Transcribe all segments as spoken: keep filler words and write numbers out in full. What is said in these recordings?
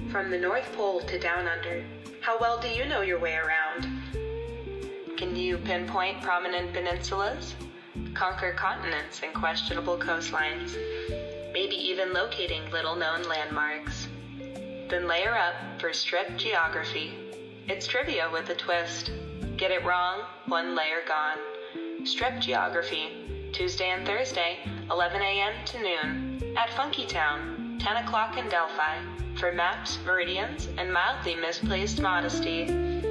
From the North Pole to Down Under, how well do you know your way around? Can you pinpoint prominent peninsulas? Conquer continents and questionable coastlines? Maybe even locating little-known landmarks? Then layer up for Strip Geography. It's trivia with a twist. Get it wrong, one layer gone. Strip Geography, Tuesday and Thursday, eleven a.m. to noon, at Funky Town, ten o'clock in Delphi, for maps, meridians, and mildly misplaced modesty.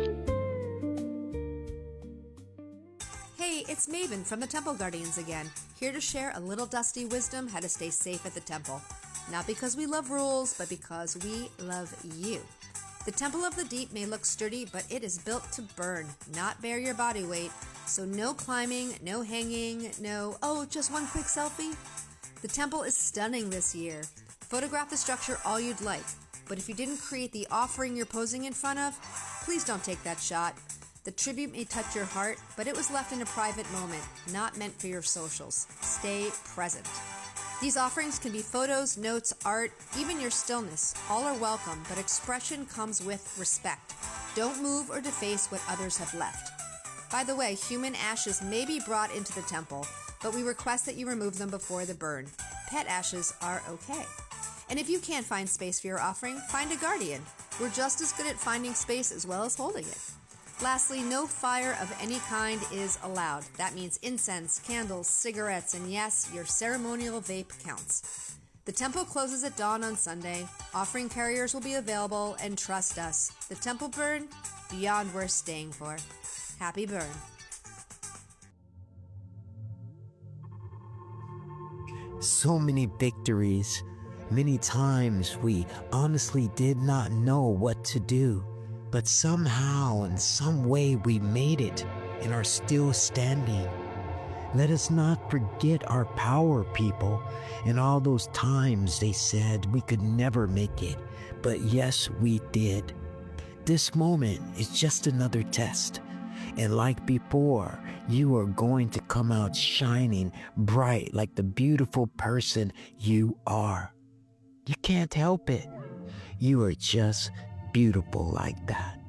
Hey, it's Maven from the Temple Guardians again, here to share a little dusty wisdom how to stay safe at the temple. Not because we love rules, but because we love you. The Temple of the Deep may look sturdy, but it is built to burn, not bear your body weight. So no climbing, no hanging, no, oh, just one quick selfie. The temple is stunning this year. Photograph the structure all you'd like, but if you didn't create the offering you're posing in front of, please don't take that shot. The tribute may touch your heart, but it was left in a private moment, not meant for your socials. Stay present. These offerings can be photos, notes, art, even your stillness. All are welcome, but expression comes with respect. Don't move or deface what others have left. By the way, human ashes may be brought into the temple, but we request that you remove them before the burn. Pet ashes are okay. And if you can't find space for your offering, find a guardian. We're just as good at finding space as well as holding it. Lastly, no fire of any kind is allowed. That means incense, candles, cigarettes, and yes, your ceremonial vape counts. The temple closes at dawn on Sunday. Offering carriers will be available, and trust us, the temple burn, beyond worth staying for. Happy burn. So many victories. Many times we honestly did not know what to do. But somehow, in some way, we made it and are still standing. Let us not forget our power, people, and all those times they said we could never make it. But yes, we did. This moment is just another test. And like before, you are going to come out shining bright like the beautiful person you are. You can't help it. You are just beautiful like that.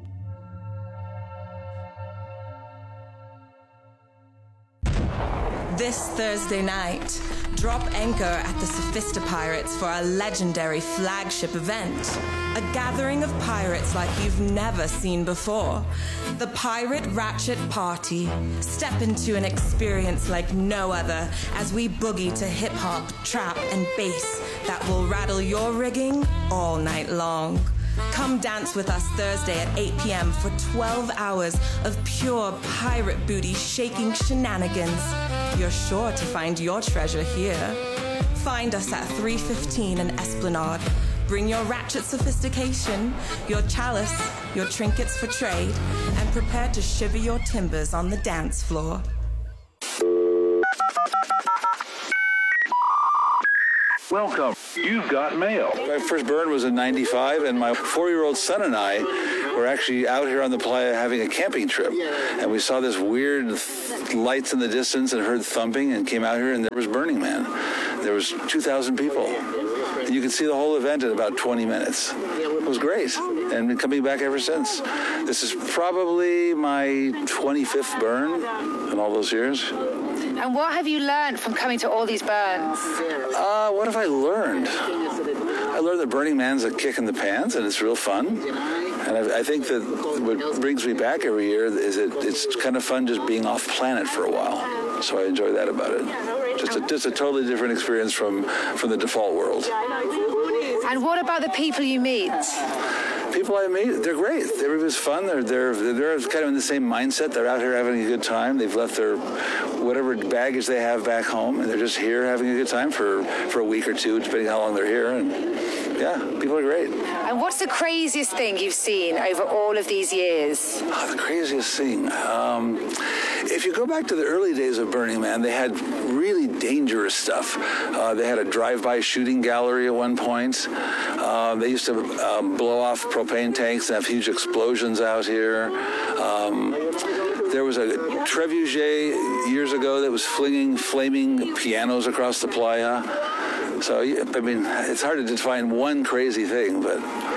This Thursday night, drop anchor at the Sophista Pirates for our legendary flagship event. A gathering of pirates like you've never seen before. The Pirate Ratchet Party. Step into an experience like no other as we boogie to hip-hop, trap, and bass that will rattle your rigging all night long. Come dance with us Thursday at eight p.m. for twelve hours of pure pirate booty shaking shenanigans. You're sure to find your treasure here. Find us at three fifteen and Esplanade. Bring your ratchet sophistication, your chalice, your trinkets for trade, and prepare to shiver your timbers on the dance floor. Welcome. You've got mail. My first burn was in ninety-five, and my four-year-old son and I were actually out here on the playa having a camping trip. And we saw this weird th- lights in the distance and heard thumping and came out here, and there was Burning Man. There was two thousand people. And you could see the whole event in about twenty minutes. It was great, and been coming back ever since. This is probably my twenty-fifth burn in all those years. And what have you learned from coming to all these burns? Uh, what have I learned? I learned that Burning Man's a kick in the pants, and it's real fun. And I, I think that what brings me back every year is that it's kind of fun just being off planet for a while. So I enjoy that about it. Just a, just a totally different experience from, from the default world. And what about the people you meet? People I meet, they're great. Everybody's fun. They're they're they're kind of in the same mindset. They're out here having a good time. They've left their whatever baggage they have back home, and they're just here having a good time for, for a week or two, depending how long they're here. And yeah, people are great. And what's the craziest thing you've seen over all of these years? Oh, the craziest thing. Um, if you go back to the early days of Burning Man, they had really dangerous stuff. Uh, they had a drive-by shooting gallery at one point. Uh, they used to um, blow off propane tanks and have huge explosions out here. Um, there was a trebuchet years ago that was flinging flaming pianos across the playa. So, I mean, it's hard to define one crazy thing, but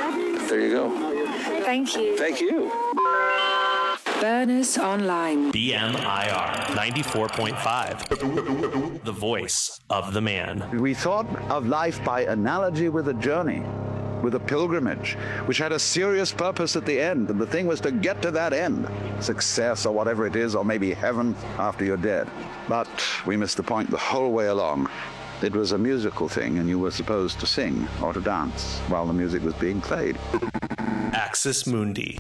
there you go. Thank you. Thank you. Burners Online. B M I R ninety-four point five. The voice of the man. We thought of life by analogy with a journey, with a pilgrimage, which had a serious purpose at the end, and the thing was to get to that end, success or whatever it is, or maybe heaven after you're dead. But we missed the point the whole way along. It was a musical thing, and you were supposed to sing or to dance while the music was being played. Axis Mundi.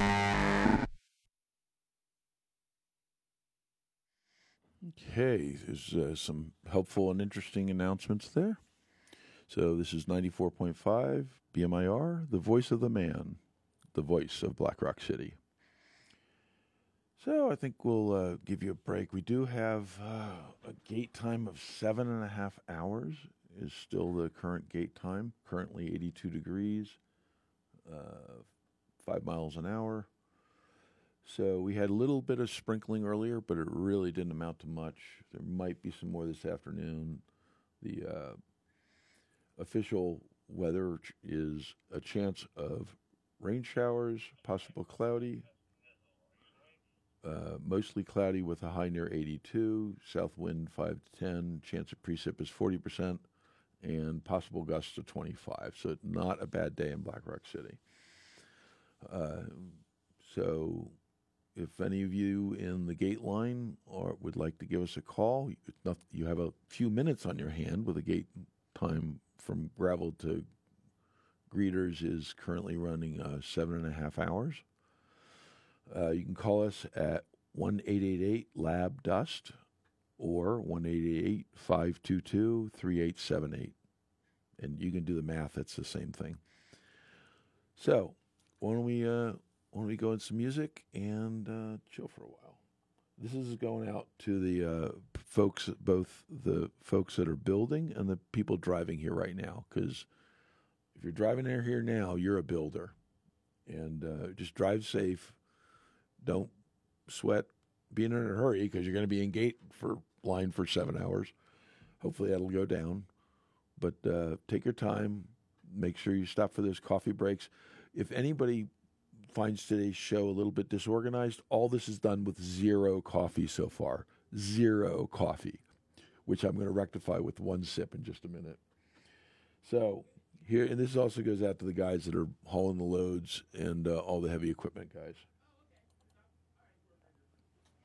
Okay, there's uh, some helpful and interesting announcements there. So this is ninety-four point five B M I R, the voice of the man, the voice of Black Rock City. So I think we'll uh, give you a break. We do have uh, a gate time of seven and a half hours is still the current gate time, currently eighty-two degrees, uh, five miles an hour. So we had a little bit of sprinkling earlier, but it really didn't amount to much. There might be some more this afternoon. The uh, official weather is a chance of rain showers, possible cloudy, uh, mostly cloudy with a high near eighty-two, south wind five to ten, chance of precip is forty percent, and possible gusts of twenty-five. So not a bad day in Black Rock City. Uh, so if any of you in the gate line or would like to give us a call, you have a few minutes on your hand with a gate time from gravel to greeters is currently running uh, seven and a half hours. Uh, you can call us at one eight eight eight lab dust or one eight eight eight, five two two, three eight seven eight. And you can do the math, it's the same thing. So, why don't we, uh, why don't we go into some music and uh, chill for a while. This is going out to the uh, folks, both the folks that are building and the people driving here right now. Because if you're driving here, here now, you're a builder. And uh, just drive safe. Don't sweat being in a hurry because you're going to be in gate for line for seven hours. Hopefully that'll go down. But uh, take your time. Make sure you stop for those coffee breaks. If anybody finds today's show a little bit disorganized, all this is done with zero coffee so far. Zero coffee, which I'm going to rectify with one sip in just a minute. So here, and this also goes out to the guys that are hauling the loads and uh, all the heavy equipment guys.